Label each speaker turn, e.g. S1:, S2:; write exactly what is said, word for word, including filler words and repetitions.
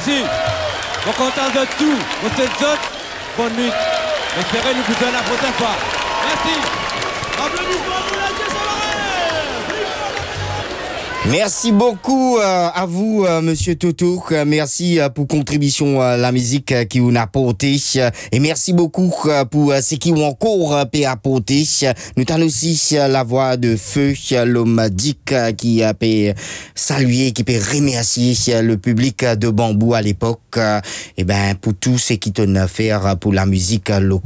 S1: Merci. Bon content de tout. Vous êtes autres. Bonne nuit. Espérez nous vous la prochaine fois. Merci. Applaudissements pour la Dieu
S2: Merci beaucoup euh, à vous, euh, Monsieur Toto. Euh, merci euh, pour contribution à la musique euh, qui vous a apporté. Euh, et merci beaucoup euh, pour euh, ce qui vous encore euh, peut apporter. Euh, nous avons aussi euh, la voix de Feu, euh, l'homme Dick, euh, qui euh, peut saluer, qui peut remercier euh, le public euh, de Bambou à l'époque. Euh, et ben pour tout ce qui tenait à faire pour la musique euh, locale.